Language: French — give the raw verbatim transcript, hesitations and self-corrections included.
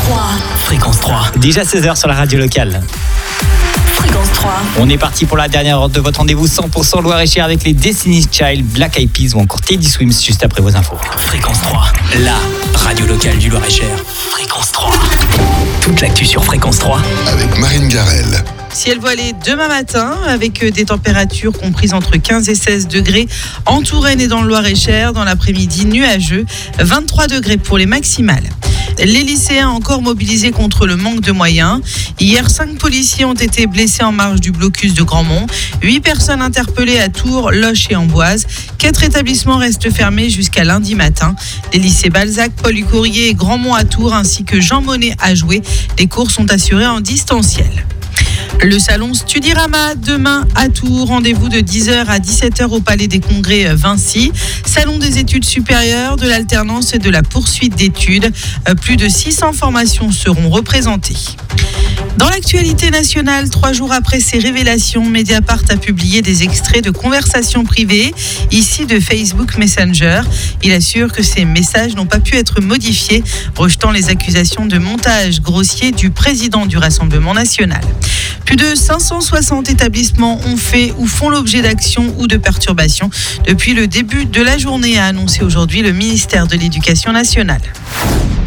trois. Fréquence trois. Déjà seize heures sur la radio locale. Fréquence trois. On est parti pour la dernière heure de votre rendez-vous cent pour cent Loir-et-Cher avec les Destiny's Child, Black Eyed Peas ou encore Teddy Swims juste après vos infos. Fréquence trois, la radio locale du Loir-et-Cher. Fréquence trois. Toute l'actu sur Fréquence trois. Avec Marine Garel. Ciel voilé demain matin avec des températures comprises entre quinze et seize degrés en Touraine et dans le Loir-et-Cher. Dans l'après-midi, nuageux, vingt-trois degrés pour les maximales. Les lycéens encore mobilisés contre le manque de moyens. Hier, cinq policiers ont été blessés en marge du blocus de Grandmont. Huit personnes interpellées à Tours, Loches et Amboise. Quatre établissements restent fermés jusqu'à lundi matin. Les lycées Balzac, Paul-Courrier et Grandmont à Tours ainsi que Jean Monnet à Joué. Les cours sont assurés en distanciel. Le salon Studirama demain à Tours, rendez-vous de dix heures à dix-sept heures au Palais des Congrès Vinci. Salon des études supérieures, de l'alternance et de la poursuite d'études. Plus de six cents formations seront représentées. Dans l'actualité nationale, trois jours après ces révélations, Mediapart a publié des extraits de conversations privées, ici de Facebook Messenger. Il assure que ces messages n'ont pas pu être modifiés, rejetant les accusations de montage grossier du président du Rassemblement national. Plus de cinq cent soixante établissements ont fait ou font l'objet d'actions ou de perturbations depuis le début de la journée, a annoncé aujourd'hui le ministère de l'Éducation nationale.